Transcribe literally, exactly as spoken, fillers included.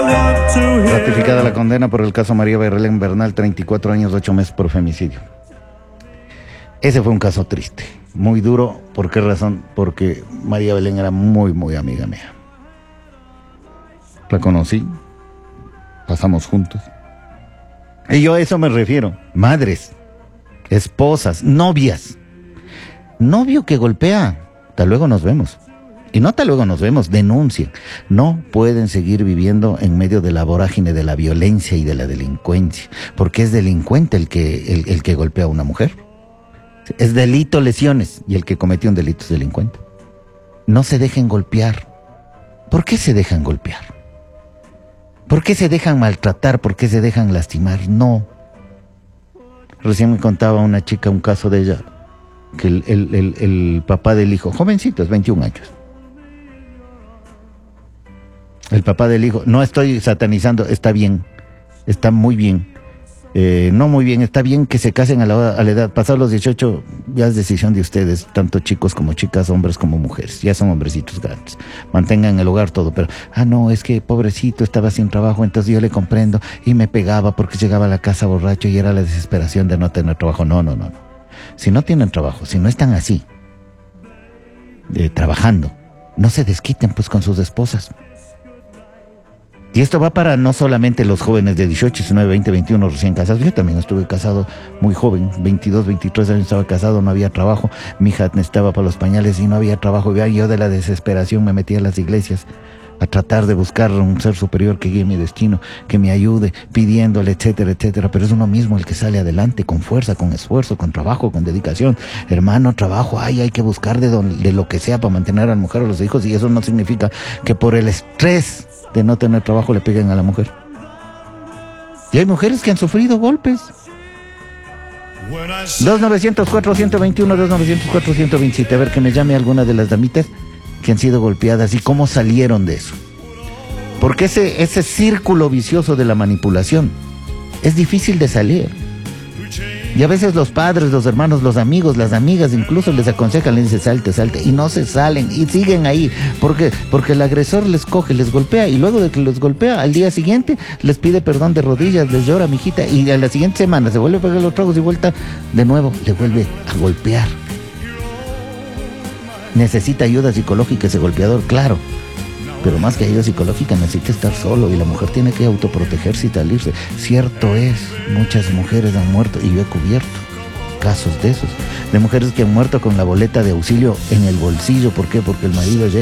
Ratificada la condena por el caso María Belén Bernal, treinta y cuatro años, ocho meses por femicidio. Ese fue un caso triste, muy duro. ¿Por qué razón? Porque María Belén era muy, muy amiga mía. La conocí, pasamos juntos. Y yo a eso me refiero. Madres, esposas, novias. Novio que golpea, hasta luego nos vemos. Y no hasta luego nos vemos, denuncien. No pueden seguir viviendo en medio de la vorágine de la violencia y de la delincuencia, porque es delincuente el que, el, el que golpea a una mujer. Es delito lesiones, y el que cometió un delito es delincuente. No se dejen golpear. ¿Por qué se dejan golpear? ¿Por qué se dejan maltratar? ¿Por qué se dejan lastimar? No. Recién me contaba una chica un caso de ella, que el, el, el, el papá del hijo, jovencito, es veintiún años. El papá del hijo, no estoy satanizando, está bien, está muy bien. Eh, no muy bien, está bien que se casen a la, a la edad, pasados los dieciocho, ya es decisión de ustedes, tanto chicos como chicas, hombres como mujeres, ya son hombrecitos grandes, mantengan el hogar todo, pero, ah no, es que pobrecito estaba sin trabajo, entonces yo le comprendo, y me pegaba porque llegaba a la casa borracho y era la desesperación de no tener trabajo. No, no, no, no. Si no tienen trabajo, si no están así, eh, trabajando, no se desquiten pues con sus esposas. Y esto va para no solamente los jóvenes de dieciocho, diecinueve, veinte, veintiuno recién casados. Yo también estuve casado muy joven, veintidós, veintitrés años estaba casado, no había trabajo. Mi hija necesitaba para los pañales y no había trabajo. Yo de la desesperación me metí a las iglesias a tratar de buscar un ser superior que guíe mi destino, que me ayude, pidiéndole, etcétera, etcétera. Pero es uno mismo el que sale adelante, con fuerza, con esfuerzo, con trabajo, con dedicación. Hermano, trabajo, ay, hay que buscar de, don, de lo que sea para mantener a la mujer o a los hijos, y eso no significa que por el estrés de no tener trabajo le peguen a la mujer. Y hay mujeres que han sufrido golpes. dos novecientos cuatro, ciento veintiuno, dos novecientos cuatro, ciento veintisiete. A ver, que me llame alguna de las damitas que han sido golpeadas y cómo salieron de eso. Porque ese, ese círculo vicioso de la manipulación es difícil de salir. Y a veces los padres, los hermanos, los amigos, las amigas incluso les aconsejan, les dicen salte, salte, y no se salen y siguen ahí. ¿Por qué? Porque el agresor les coge, les golpea, y luego de que les golpea, al día siguiente les pide perdón de rodillas, les llora, mijita, y a la siguiente semana se vuelve a pegar los tragos y vuelta de nuevo, le vuelve a golpear. Necesita ayuda psicológica ese golpeador, claro. Pero más que ayuda psicológica necesita estar solo, y la mujer tiene que autoprotegerse y salirse. Cierto es, muchas mujeres han muerto, y yo he cubierto casos de esos, de mujeres que han muerto con la boleta de auxilio en el bolsillo. ¿Por qué? Porque el marido llega